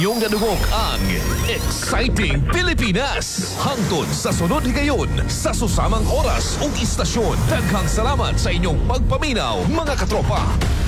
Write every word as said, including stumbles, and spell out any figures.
Yung nadugog ang Exciting Pilipinas. Hangtod sa sunod higayon sa susamang oras ug istasyon. Daghang salamat sa inyong pagpaminaw, mga katropa.